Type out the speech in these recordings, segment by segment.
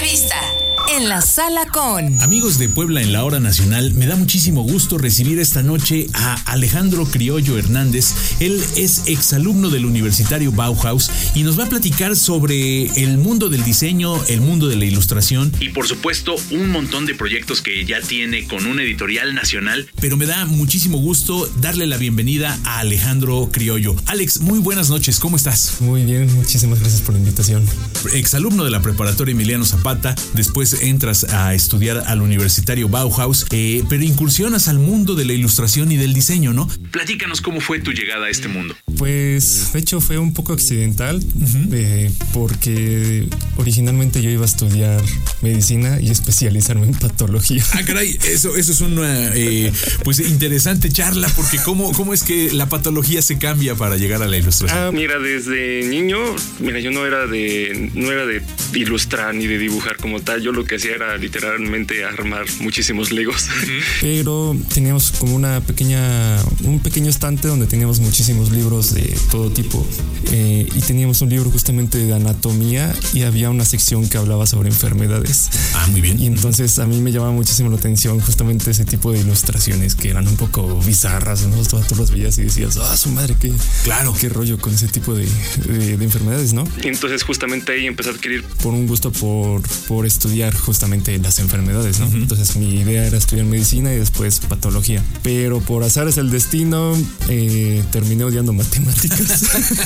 Entrevista en la sala con... Amigos de Puebla en la Hora Nacional, me da muchísimo gusto recibir esta noche a Alejandro Criollo Hernández. Él es exalumno del Universitario Bauhaus y nos va a platicar sobre el mundo del diseño, el mundo de la ilustración y por supuesto un montón de proyectos que ya tiene con una editorial nacional. Pero me da muchísimo gusto darle la bienvenida a Alejandro Criollo. Alex, muy buenas noches, ¿cómo estás? Muy bien, muchísimas gracias por la invitación. Exalumno de la preparatoria Emiliano Zapata, después entras a estudiar al Universitario Bauhaus, pero incursionas al mundo de la ilustración y del diseño, ¿no? Platícanos cómo fue tu llegada a este mundo. Pues, de hecho, fue un poco accidental, porque originalmente yo iba a estudiar medicina y especializarme en patología. Ah, caray, eso es una pues interesante charla, porque cómo es que la patología se cambia para llegar a la ilustración. Mira, desde niño, yo no era de ilustrar ni de dibujar como tal. Yo lo que hacía era literalmente armar muchísimos legos. Pero teníamos como un pequeño estante donde teníamos muchísimos libros de todo tipo, y teníamos un libro justamente de anatomía y había una sección que hablaba sobre enfermedades. Ah, muy bien. Y entonces a mí me llamaba muchísimo la atención justamente ese tipo de ilustraciones que eran un poco bizarras, ¿no? Tú las veías y decías, su madre, qué rollo con ese tipo de enfermedades, ¿no? Y entonces justamente ahí empecé a adquirir por un gusto por estudiar justamente las enfermedades, ¿no? Entonces mi idea era estudiar medicina y después patología, pero por azares del destino terminé odiando matemáticas.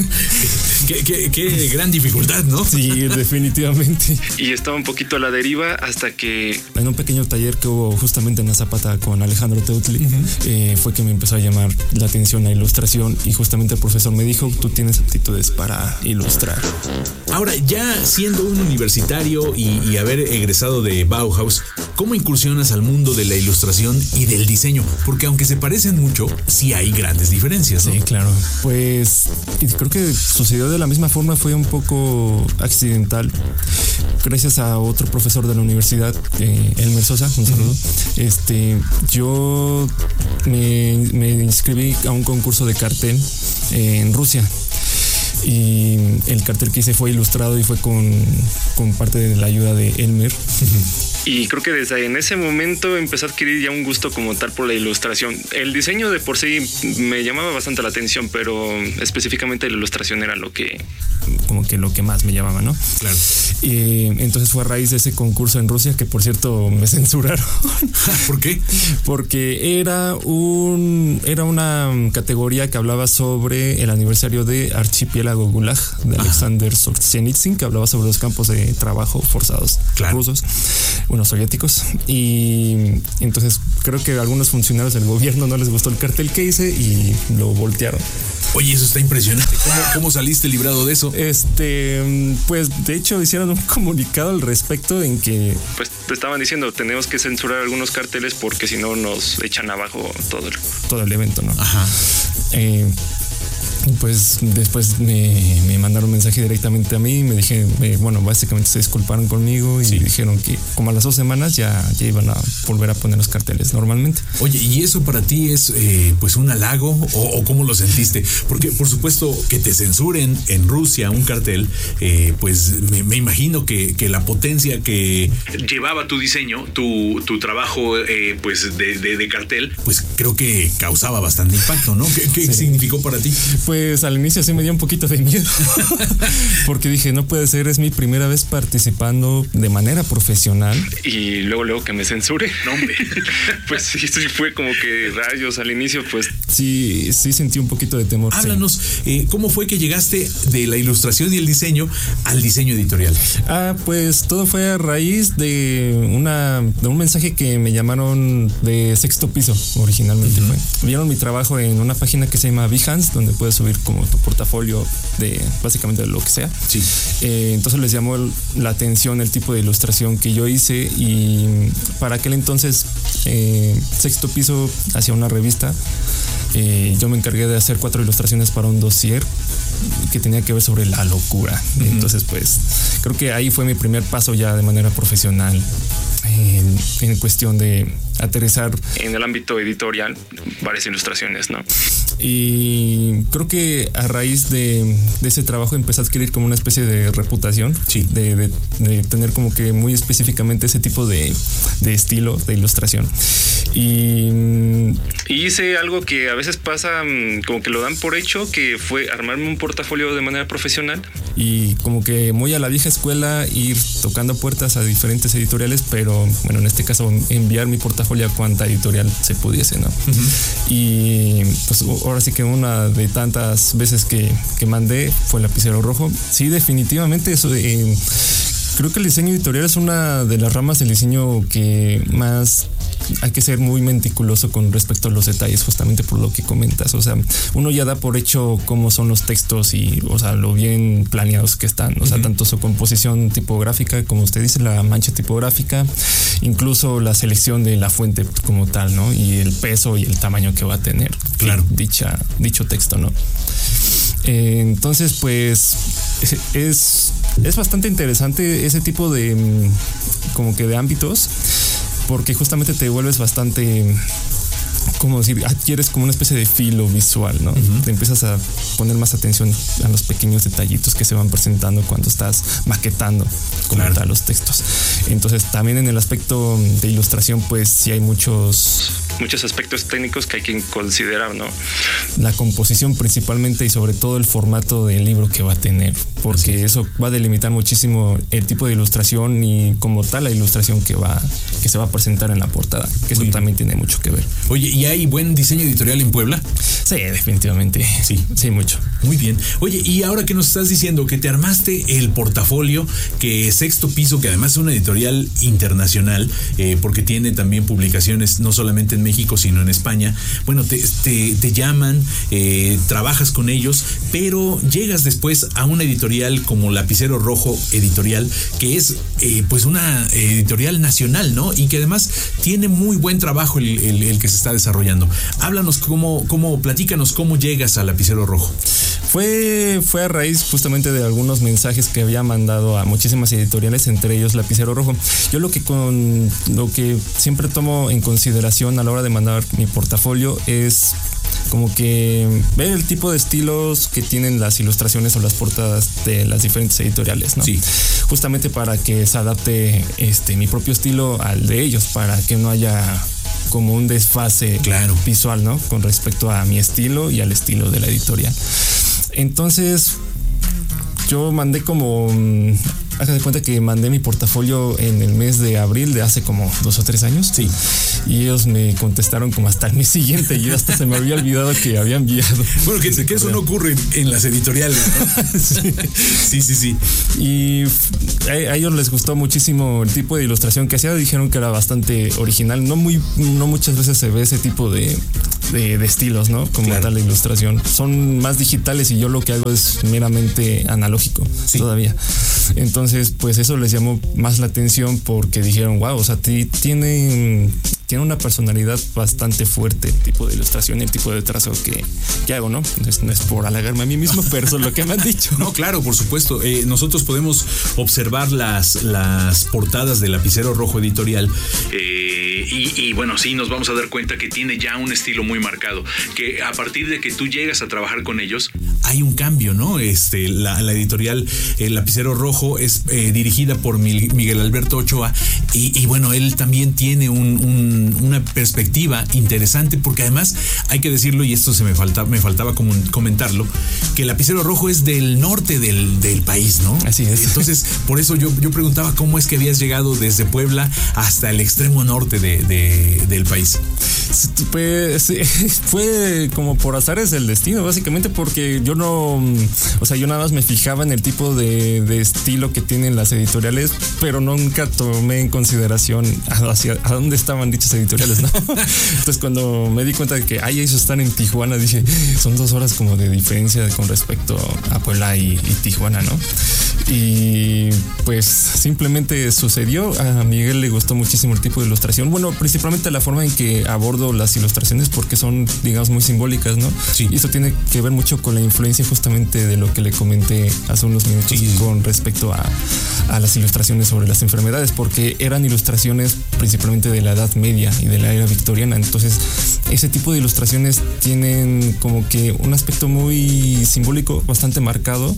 qué gran dificultad, ¿no? Sí, definitivamente. Y estaba un poquito a la deriva hasta que en un pequeño taller que hubo justamente en la Zapata con Alejandro Teutli, fue que me empezó a llamar la atención la ilustración, y justamente el profesor me dijo, tú tienes aptitudes para ilustrar. Ahora, ya siendo un universitario y haber egresado de Bauhaus, ¿cómo incursionas al mundo de la ilustración y del diseño? Porque aunque se parecen mucho, sí hay grandes diferencias, ¿no? Sí, claro. Pues creo que sucedió de la misma forma, fue un poco accidental. Gracias a otro profesor de la universidad, Elmer Sosa, un saludo. Yo me inscribí a un concurso de cartel en Rusia. Y el cartel que hice fue ilustrado y fue con parte de la ayuda de Elmer. Y creo que desde en ese momento empecé a adquirir ya un gusto como tal por la ilustración. El diseño de por sí me llamaba bastante la atención, pero específicamente la ilustración era lo que más me llamaba, ¿no? Claro. Y entonces fue a raíz de ese concurso en Rusia que, por cierto, me censuraron. ¿Por qué? Porque era una categoría que hablaba sobre el aniversario de Archipiélago Gulag de Alexander Solzhenitsyn, que hablaba sobre los campos de trabajo forzados rusos, soviéticos. Y entonces creo que a algunos funcionarios del gobierno no les gustó el cartel que hice y lo voltearon. Oye, eso está impresionante. ¿Cómo saliste librado de eso? Pues de hecho hicieron un comunicado al respecto en que pues te estaban diciendo, tenemos que censurar algunos carteles porque si no nos echan abajo todo el evento, ¿no? Ajá. Pues después me mandaron un mensaje directamente a mí y me dije, básicamente se disculparon conmigo y dijeron que como a las 2 semanas ya iban a volver a poner los carteles normalmente. Oye, ¿y eso para ti es pues un halago o cómo lo sentiste? Porque por supuesto que te censuren en Rusia un cartel, pues me imagino que la potencia que llevaba tu diseño, tu trabajo pues de cartel, pues creo que causaba bastante impacto, ¿no? ¿Qué significó para ti? Pues al inicio sí me dio un poquito de miedo porque dije, no puede ser, es mi primera vez participando de manera profesional. Y luego que me censure, no hombre. Pues sí fue como que rayos al inicio, pues. Sí sentí un poquito de temor. Háblanos, ¿cómo fue que llegaste de la ilustración y el diseño al diseño editorial? Pues todo fue a raíz de un mensaje que me llamaron de Sexto Piso originalmente. Vieron mi trabajo en una página que se llama Behance, donde puedes subir como tu portafolio de básicamente lo que sea. Sí. Entonces les llamó la atención el tipo de ilustración que yo hice, y para aquel entonces Sexto Piso hacía una revista. Yo me encargué de hacer 4 ilustraciones para un dossier que tenía que ver sobre la locura. Entonces pues creo que ahí fue mi primer paso ya de manera profesional en cuestión de aterrizar en el ámbito editorial varias ilustraciones, ¿no? Y creo que a raíz de ese trabajo empecé a adquirir como una especie de reputación, sí, de tener como que muy específicamente ese tipo de estilo de ilustración. Y hice algo que a veces pasa, como que lo dan por hecho, que fue armarme un portafolio de manera profesional. Y como que muy a la vieja escuela, ir tocando puertas a diferentes editoriales, pero bueno, en este caso enviar mi portafolio a cuanta editorial se pudiese, ¿no? Uh-huh. Y pues ahora sí que una de tantas veces que mandé fue el Lapicero Rojo. Sí, definitivamente eso de... Creo que el diseño editorial es una de las ramas del diseño que más hay que ser muy meticuloso con respecto a los detalles, justamente por lo que comentas. O sea, uno ya da por hecho cómo son los textos y, o sea, lo bien planeados que están. O sea, uh-huh, tanto su composición tipográfica, como usted dice, la mancha tipográfica, incluso la selección de la fuente como tal, ¿no? Y el peso y el tamaño que va a tener, claro, dicho texto, ¿no? Entonces, pues es bastante interesante ese tipo de como que de ámbitos, porque justamente te vuelves bastante, ¿cómo decir? Adquieres como una especie de filo visual, ¿no? Uh-huh. Te empiezas a poner más atención a los pequeños detallitos que se van presentando cuando estás maquetando como tal los textos. Entonces, también en el aspecto de ilustración, pues sí hay muchos aspectos técnicos que hay que considerar, ¿no? La composición principalmente y sobre todo el formato del libro que va a tener, porque eso va a delimitar muchísimo el tipo de ilustración y como tal la ilustración que se va a presentar en la portada, que eso también tiene mucho que ver. Oye, ¿y hay buen diseño editorial en Puebla? Sí, definitivamente. Sí, mucho. Muy bien. Oye, y ahora que nos estás diciendo que te armaste el portafolio, que Sexto Piso, que además es una editorial internacional, porque tiene también publicaciones no solamente en México, sino en España. Bueno, te llaman, trabajas con ellos, pero llegas después a una editorial como Lapicero Rojo Editorial, que es pues una editorial nacional, ¿no? Y que además tiene muy buen trabajo el que se está desarrollando. Háblanos platícanos cómo llegas a Lapicero Rojo. Fue a raíz justamente de algunos mensajes que había mandado a muchísimas editoriales, entre ellos Lapicero Rojo. Yo lo que siempre tomo en consideración a la hora de mandar mi portafolio es como que ver el tipo de estilos que tienen las ilustraciones o las portadas de las diferentes editoriales, ¿no? Sí. Justamente para que se adapte mi propio estilo al de ellos, para que no haya como un desfase, claro, visual, ¿no? Con respecto a mi estilo y al estilo de la editorial. Entonces, yo mandé haga de cuenta que mandé mi portafolio en el mes de abril de hace como 2 o 3 años. Sí. Y ellos me contestaron como hasta el mes siguiente y hasta se me había olvidado que había enviado. Bueno, que eso no ocurre en las editoriales, ¿no? Sí. Y a ellos les gustó muchísimo el tipo de ilustración que hacía. Dijeron que era bastante original. No muchas veces se ve ese tipo de estilos, ¿no? Como claro, tal la ilustración. Son más digitales y yo lo que hago es meramente analógico, sí, todavía. Entonces, pues eso les llamó más la atención porque dijeron, wow, o sea, tiene una personalidad bastante fuerte el tipo de ilustración y el tipo de trazo que hago, ¿no? Entonces, no es por halagarme a mí mismo, pero eso es lo que me han dicho. No, claro, por supuesto. Nosotros podemos observar las portadas de Lapicero Rojo Editorial y bueno, sí, nos vamos a dar cuenta que tiene ya un estilo muy marcado, que a partir de que tú llegas a trabajar con ellos, hay un cambio, ¿no? La editorial Lapicero Rojo es dirigida por Miguel Alberto Ochoa y bueno, él también tiene una perspectiva interesante, porque además hay que decirlo, y esto me faltaba comentarlo, que el Lapicero Rojo es del norte del país, ¿no? Así es. Entonces, por eso yo preguntaba cómo es que habías llegado desde Puebla hasta el extremo norte del país. Pues fue como por azares del destino, básicamente, porque yo nada más me fijaba en el tipo de estilo que tienen las editoriales, pero nunca tomé en consideración a dónde estaban dichas editoriales, ¿no? Entonces, cuando me di cuenta de que ellos están en Tijuana, dije, son 2 horas como de diferencia con respecto a Puebla y Tijuana, ¿no? Y pues simplemente sucedió. A Miguel le gustó muchísimo el tipo de ilustración. Bueno, principalmente la forma en que abordo las ilustraciones, porque son, digamos, muy simbólicas, ¿no? Sí. Y eso tiene que ver mucho con la influencia justamente de lo que le comenté hace unos minutos con respecto a las ilustraciones sobre las enfermedades, porque eran ilustraciones principalmente de la Edad Media y de la era victoriana. Entonces, ese tipo de ilustraciones tienen como que un aspecto muy simbólico, bastante marcado,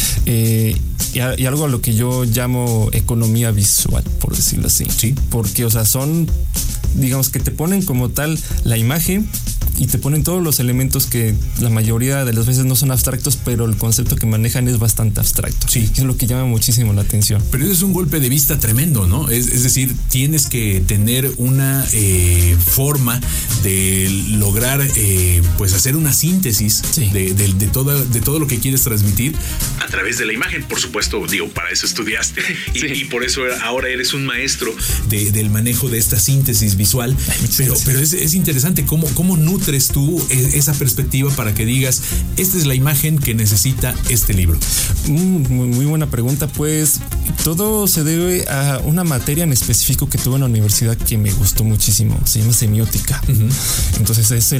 y algo a lo que yo llamo economía visual, por decirlo así. Sí. Porque, o sea, son, digamos, que te ponen como tal la imagen y te ponen todos los elementos que la mayoría de las veces no son abstractos, pero el concepto que manejan es bastante abstracto. Sí. Es lo que llama muchísimo la atención. Pero eso es un golpe de vista tremendo, ¿no? Es decir, tienes que tener una forma de lograr, pues hacer una síntesis de todo lo que quieres transmitir a través de la imagen. Por supuesto, digo, para eso estudiaste y por eso ahora eres un maestro del manejo de esta síntesis visual. Pero es interesante cómo nutres tú esa perspectiva para que digas, esta es la imagen que necesita este libro. Muy buena pregunta. Pues todo se debe a una materia en específico que tuve en la universidad que me gustó muchísimo. Se llama semiótica. Uh-huh. Entonces es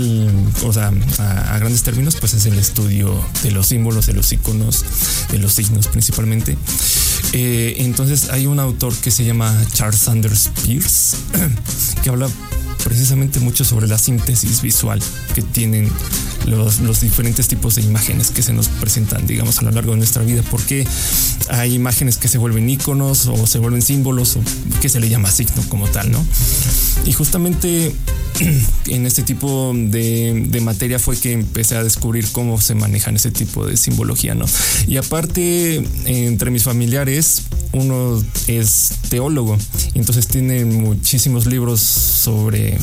a grandes términos, pues es el estudio de los símbolos, de los iconos, de los signos principalmente. Entonces hay un autor que se llama Charles Sanders Peirce que habla precisamente mucho sobre la síntesis visual que tienen los diferentes tipos de imágenes que se nos presentan, digamos, a lo largo de nuestra vida, porque hay imágenes que se vuelven íconos o se vuelven símbolos o que se le llama signo como tal, ¿no? Y justamente en este tipo de materia fue que empecé a descubrir cómo se manejan ese tipo de simbología, ¿no? Y aparte, entre mis familiares, uno es teólogo, entonces tiene muchísimos libros sobre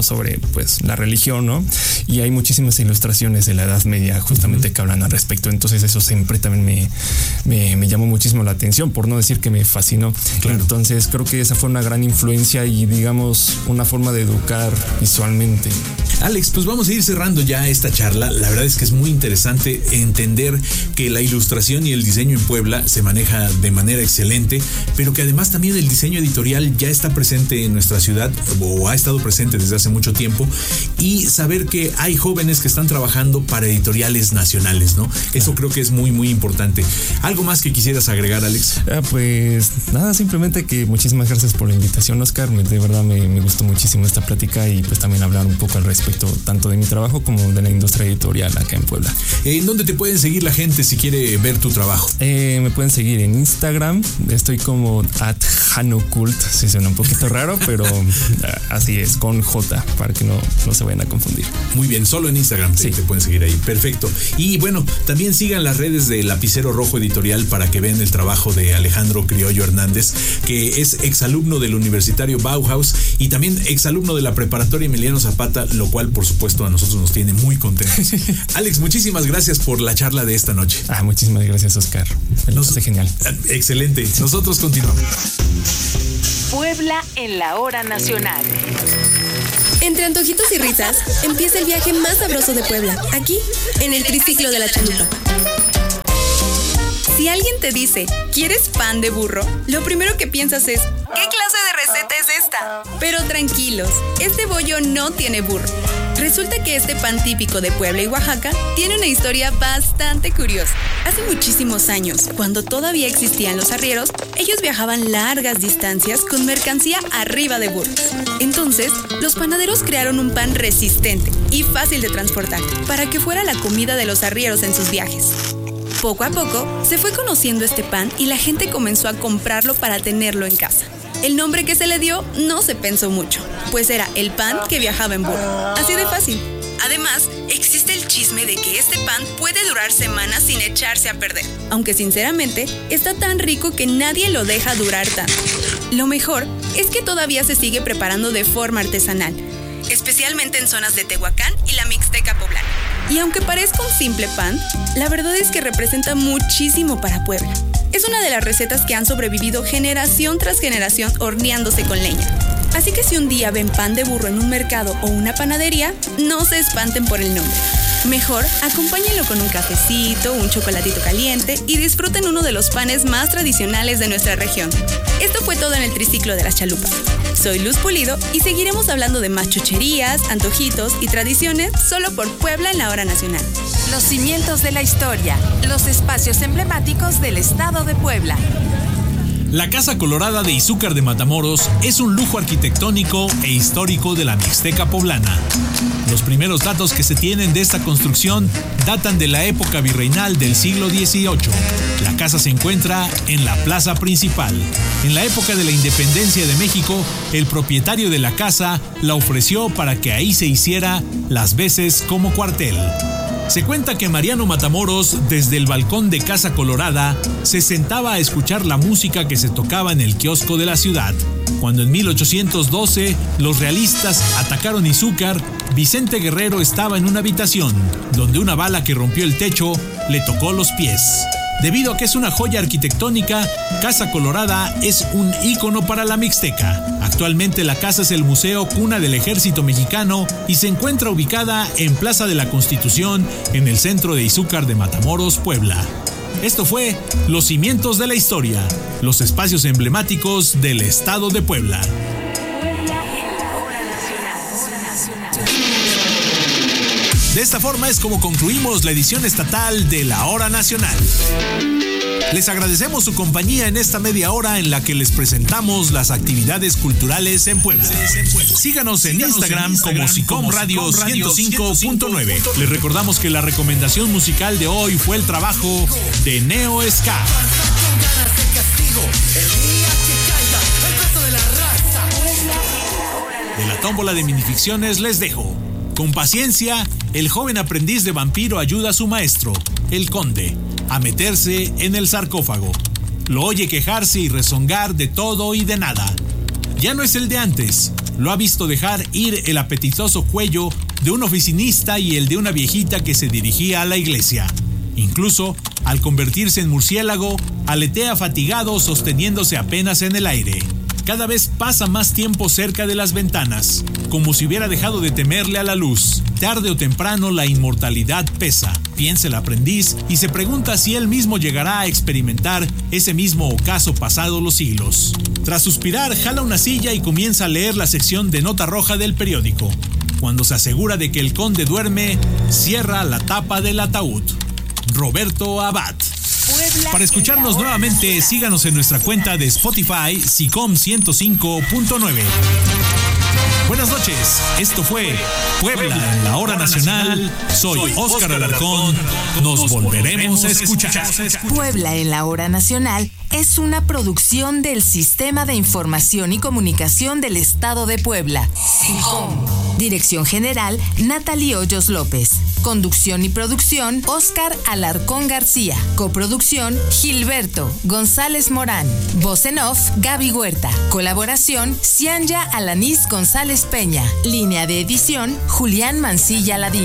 pues la religión, ¿no? Y hay muchísimas ilustraciones de la Edad Media justamente que hablan al respecto. Entonces eso siempre también me llamó muchísimo la atención, por no decir que me fascinó. Claro. Entonces creo que esa fue una gran influencia y, digamos, una forma de educar visualmente. Alex, pues vamos a ir cerrando ya esta charla. La verdad es que es muy interesante entender que la ilustración y el diseño en Puebla se maneja de manera excelente, pero que además también el diseño editorial ya está presente en nuestra ciudad o ha estado presente desde hace mucho tiempo, y saber que hay jóvenes que están trabajando para editoriales nacionales, ¿no? Eso creo que es muy, muy importante. ¿Algo más que quisieras agregar, Alex? Pues nada, simplemente que muchísimas gracias por la invitación, Oscar. De verdad me gustó muchísimo esta plática y pues también hablar un poco al respecto tanto de mi trabajo como de la industria editorial acá en Puebla. ¿En dónde te pueden seguir la gente si quiere ver tu trabajo? Me pueden seguir en Instagram. Estoy como @hanocult. Sí, suena un poquito raro, pero así es, con J, para que no se vayan a confundir. Muy bien, solo en Instagram te pueden seguir ahí. Perfecto. Y bueno, también sigan las redes de Lapicero Rojo Editorial para que vean el trabajo de Alejandro Criollo Hernández, que es exalumno del Universitario Bauhaus y también exalumno de la Preparatoria Emiliano Zapata, lo cual por supuesto a nosotros nos tiene muy contentos. Alex, muchísimas gracias por la charla de esta noche. Muchísimas gracias, Oscar. Me hace genial. Excelente. Nosotros continuamos. Puebla en la hora nacional. Entre antojitos y risas, empieza el viaje más sabroso de Puebla, aquí, en el Triciclo de la Chalupa. Si alguien te dice, ¿quieres pan de burro?, lo primero que piensas es, ¿qué clase de receta es esta? Pero tranquilos, este bollo no tiene burro. Resulta que este pan típico de Puebla y Oaxaca tiene una historia bastante curiosa. Hace muchísimos años, cuando todavía existían los arrieros, ellos viajaban largas distancias con mercancía arriba de burros. Entonces, los panaderos crearon un pan resistente y fácil de transportar para que fuera la comida de los arrieros en sus viajes. Poco a poco, se fue conociendo este pan y la gente comenzó a comprarlo para tenerlo en casa. El nombre que se le dio no se pensó mucho, pues era el pan que viajaba en burro. Así de fácil. Además, existe el chisme de que este pan puede durar semanas sin echarse a perder, aunque sinceramente está tan rico que nadie lo deja durar tanto. Lo mejor es que todavía se sigue preparando de forma artesanal, especialmente en zonas de Tehuacán y la Mixteca poblana. Y aunque parezca un simple pan, la verdad es que representa muchísimo para Puebla. Es una de las recetas que han sobrevivido generación tras generación horneándose con leña. Así que si un día ven pan de burro en un mercado o una panadería, no se espanten por el nombre. Mejor, acompáñenlo con un cafecito, un chocolatito caliente y disfruten uno de los panes más tradicionales de nuestra región. Esto fue todo en el Triciclo de las Chalupas. Soy Luz Pulido y seguiremos hablando de más chucherías, antojitos y tradiciones solo por Puebla en la Hora Nacional. Los cimientos de la historia, los espacios emblemáticos del estado de Puebla. La Casa Colorada de Izúcar de Matamoros es un lujo arquitectónico e histórico de la Mixteca poblana. Los primeros datos que se tienen de esta construcción datan de la época virreinal del siglo XVIII. La casa se encuentra en la plaza principal. En la época de la independencia de México, el propietario de la casa la ofreció para que ahí se hiciera las veces como cuartel. Se cuenta que Mariano Matamoros, desde el balcón de Casa Colorada, se sentaba a escuchar la música que se tocaba en el kiosco de la ciudad. Cuando en 1812 los realistas atacaron Izúcar, Vicente Guerrero estaba en una habitación, donde una bala que rompió el techo le tocó los pies. Debido a que es una joya arquitectónica, Casa Colorada es un ícono para la Mixteca. Actualmente la casa es el Museo Cuna del Ejército Mexicano y se encuentra ubicada en Plaza de la Constitución, en el centro de Izúcar de Matamoros, Puebla. Esto fue Los Cimientos de la Historia, los espacios emblemáticos del estado de Puebla. De esta forma es como concluimos la edición estatal de La Hora Nacional. Les agradecemos su compañía en esta media hora en la que les presentamos las actividades culturales en Puebla. Síganos en Instagram como Sicom Radio 105.9. Les recordamos que la recomendación musical de hoy fue el trabajo de Neo Ska. De la tómbola de minificciones les dejo. Con paciencia, el joven aprendiz de vampiro ayuda a su maestro, el conde, a meterse en el sarcófago. Lo oye quejarse y rezongar de todo y de nada. Ya no es el de antes. Lo ha visto dejar ir el apetitoso cuello de un oficinista y el de una viejita que se dirigía a la iglesia. Incluso, al convertirse en murciélago, aletea fatigado sosteniéndose apenas en el aire. Cada vez pasa más tiempo cerca de las ventanas, como si hubiera dejado de temerle a la luz. Tarde o temprano la inmortalidad pesa, piensa el aprendiz y se pregunta si él mismo llegará a experimentar ese mismo ocaso pasado los siglos. Tras suspirar, jala una silla y comienza a leer la sección de nota roja del periódico. Cuando se asegura de que el conde duerme, cierra la tapa del ataúd. Roberto Abad. Para escucharnos nuevamente, síganos en nuestra cuenta de Spotify, Sicom 105.9. Buenas noches, esto fue Puebla en la Hora Nacional. Soy Óscar Alarcón, nos volveremos a escuchar. Puebla en la Hora Nacional es una producción del Sistema de Información y Comunicación del Estado de Puebla, SICOM. Dirección General, Natalie Hoyos López. Conducción y producción, Óscar Alarcón García. Coproducción, Gilberto González Morán. Voz en off, Gaby Huerta. Colaboración, Cianya Alanis González Peña. Línea de edición, Julián Mancilla Ladín.